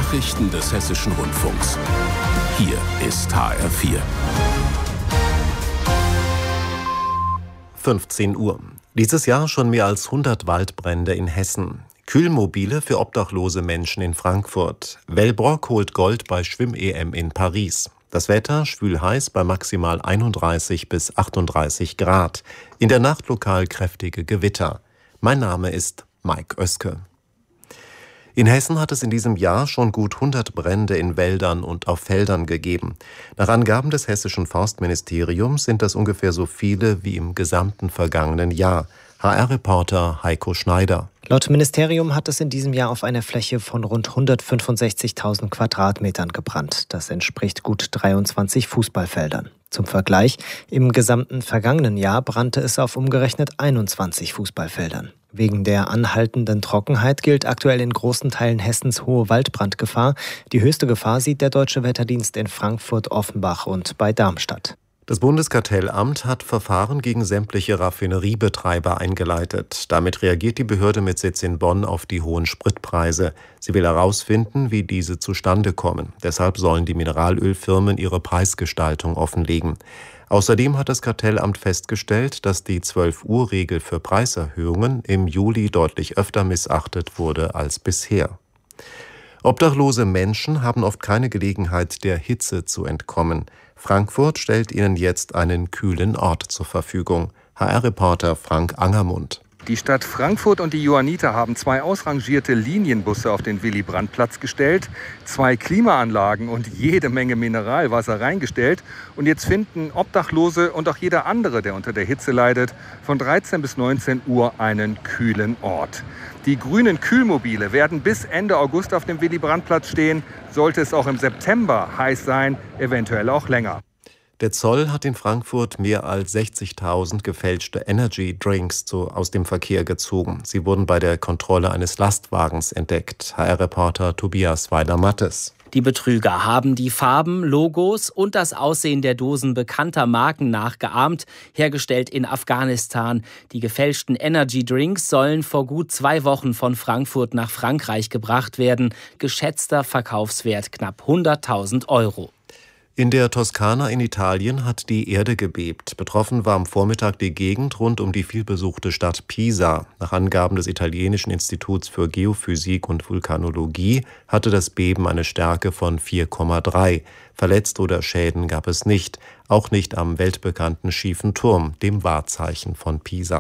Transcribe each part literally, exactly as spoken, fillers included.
Nachrichten des Hessischen Rundfunks. Hier ist H R vier. fünfzehn Uhr. Dieses Jahr schon mehr als hundert Waldbrände in Hessen. Kühlmobile für obdachlose Menschen in Frankfurt. Wellbrock holt Gold bei Schwimm-E M in Paris. Das Wetter schwül heiß bei maximal einunddreißig bis achtunddreißig Grad. In der Nacht lokal kräftige Gewitter. Mein Name ist Mike Oeske. In Hessen hat es in diesem Jahr schon gut hundert Brände in Wäldern und auf Feldern gegeben. Nach Angaben des hessischen Forstministeriums sind das ungefähr so viele wie im gesamten vergangenen Jahr. H R-Reporter Heiko Schneider. Laut Ministerium hat es in diesem Jahr auf einer Fläche von rund hundertfünfundsechzigtausend Quadratmetern gebrannt. Das entspricht gut dreiundzwanzig Fußballfeldern. Zum Vergleich, im gesamten vergangenen Jahr brannte es auf umgerechnet einundzwanzig Fußballfeldern. Wegen der anhaltenden Trockenheit gilt aktuell in großen Teilen Hessens hohe Waldbrandgefahr. Die höchste Gefahr sieht der Deutsche Wetterdienst in Frankfurt, Offenbach und bei Darmstadt. Das Bundeskartellamt hat Verfahren gegen sämtliche Raffineriebetreiber eingeleitet. Damit reagiert die Behörde mit Sitz in Bonn auf die hohen Spritpreise. Sie will herausfinden, wie diese zustande kommen. Deshalb sollen die Mineralölfirmen ihre Preisgestaltung offenlegen. Außerdem hat das Kartellamt festgestellt, dass die zwölf-Uhr-Regel für Preiserhöhungen im Juli deutlich öfter missachtet wurde als bisher. Obdachlose Menschen haben oft keine Gelegenheit, der Hitze zu entkommen. Frankfurt stellt ihnen jetzt einen kühlen Ort zur Verfügung. H R-Reporter Frank Angermund. Die Stadt Frankfurt und die Johanniter haben zwei ausrangierte Linienbusse auf den Willy-Brandt-Platz gestellt, zwei Klimaanlagen und jede Menge Mineralwasser reingestellt. Und jetzt finden Obdachlose und auch jeder andere, der unter der Hitze leidet, von dreizehn bis neunzehn Uhr einen kühlen Ort. Die grünen Kühlmobile werden bis Ende August auf dem Willy-Brandt-Platz stehen. Sollte es auch im September heiß sein, eventuell auch länger. Der Zoll hat in Frankfurt mehr als sechzigtausend gefälschte Energy Drinks zu, aus dem Verkehr gezogen. Sie wurden bei der Kontrolle eines Lastwagens entdeckt. H R-Reporter Tobias Weider-Mattes. Die Betrüger haben die Farben, Logos und das Aussehen der Dosen bekannter Marken nachgeahmt, hergestellt in Afghanistan. Die gefälschten Energy Drinks sollen vor gut zwei Wochen von Frankfurt nach Frankreich gebracht werden. Geschätzter Verkaufswert knapp hunderttausend Euro. In der Toskana in Italien hat die Erde gebebt. Betroffen war am Vormittag die Gegend rund um die vielbesuchte Stadt Pisa. Nach Angaben des italienischen Instituts für Geophysik und Vulkanologie hatte das Beben eine Stärke von vier Komma drei. Verletzt oder Schäden gab es nicht, auch nicht am weltbekannten schiefen Turm, dem Wahrzeichen von Pisa.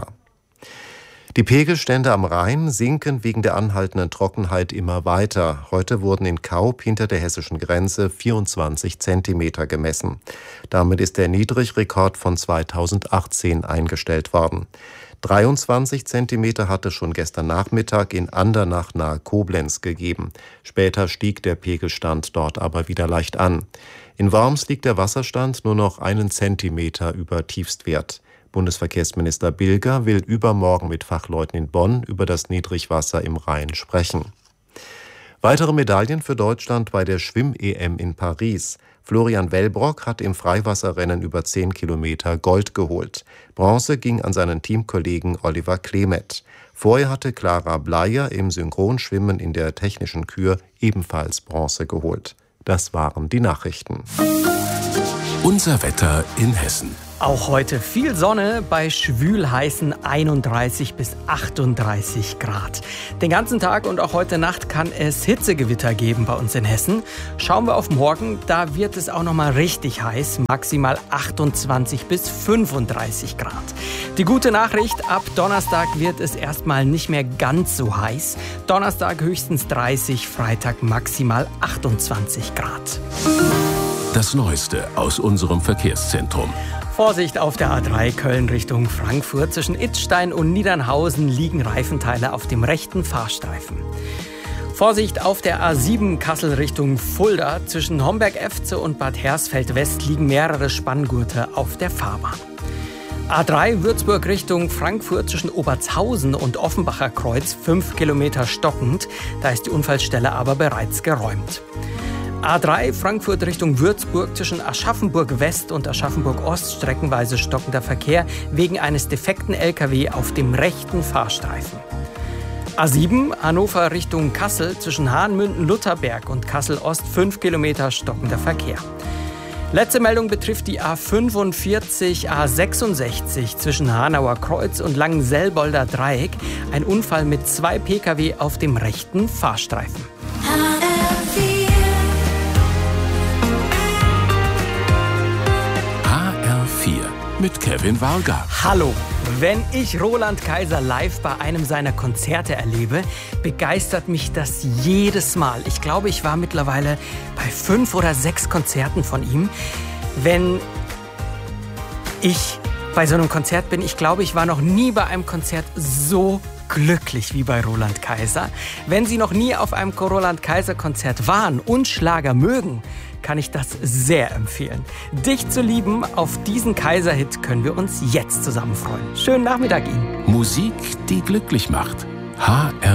Die Pegelstände am Rhein sinken wegen der anhaltenden Trockenheit immer weiter. Heute wurden in Kaup hinter der hessischen Grenze vierundzwanzig Zentimeter gemessen. Damit ist der Niedrigrekord von zweitausendachtzehn eingestellt worden. dreiundzwanzig Zentimeter hatte schon gestern Nachmittag in Andernach nahe Koblenz gegeben. Später stieg der Pegelstand dort aber wieder leicht an. In Worms liegt der Wasserstand nur noch einen Zentimeter über Tiefstwert. Bundesverkehrsminister Bilger will übermorgen mit Fachleuten in Bonn über das Niedrigwasser im Rhein sprechen. Weitere Medaillen für Deutschland bei der Schwimm-E M in Paris. Florian Wellbrock hat im Freiwasserrennen über zehn Kilometer Gold geholt. Bronze ging an seinen Teamkollegen Oliver Klemet. Vorher hatte Clara Bleier im Synchronschwimmen in der technischen Kür ebenfalls Bronze geholt. Das waren die Nachrichten. Unser Wetter in Hessen. Auch heute viel Sonne bei schwülheißen einunddreißig bis achtunddreißig Grad. Den ganzen Tag und auch heute Nacht kann es Hitzegewitter geben bei uns in Hessen. Schauen wir auf morgen, da wird es auch noch mal richtig heiß, maximal achtundzwanzig bis fünfunddreißig Grad. Die gute Nachricht, ab Donnerstag wird es erstmal nicht mehr ganz so heiß. Donnerstag höchstens dreißig, Freitag maximal achtundzwanzig Grad. Das Neueste aus unserem Verkehrszentrum. Vorsicht auf der A drei Köln Richtung Frankfurt. Zwischen Itzstein und Niedernhausen liegen Reifenteile auf dem rechten Fahrstreifen. Vorsicht auf der A sieben Kassel Richtung Fulda. Zwischen Homberg-Efze und Bad Hersfeld-West liegen mehrere Spanngurte auf der Fahrbahn. A drei Würzburg Richtung Frankfurt zwischen Obertshausen und Offenbacher Kreuz fünf Kilometer stockend. Da ist die Unfallstelle aber bereits geräumt. A drei Frankfurt Richtung Würzburg zwischen Aschaffenburg West und Aschaffenburg Ost streckenweise stockender Verkehr wegen eines defekten L K W auf dem rechten Fahrstreifen. A sieben, Hannover Richtung Kassel, zwischen Hahnmünden-Lutherberg und Kassel-Ost, fünf Kilometer stockender Verkehr. Letzte Meldung betrifft die A fünfundvierzig, A sechsundsechzig zwischen Hanauer Kreuz und Langenselbolder Dreieck. Ein Unfall mit zwei Pkw auf dem rechten Fahrstreifen. H R vier mit Kevin Warga. Hallo! Wenn ich Roland Kaiser live bei einem seiner Konzerte erlebe, begeistert mich das jedes Mal. Ich glaube, ich war mittlerweile bei fünf oder sechs Konzerten von ihm. Wenn ich bei so einem Konzert bin, ich glaube, ich war noch nie bei einem Konzert so glücklich wie bei Roland Kaiser. Wenn Sie noch nie auf einem Roland Kaiser Konzert waren und Schlager mögen, kann ich das sehr empfehlen. Dich zu lieben, auf diesen Kaiser-Hit können wir uns jetzt zusammen freuen. Schönen Nachmittag Ihnen. Musik, die glücklich macht. H R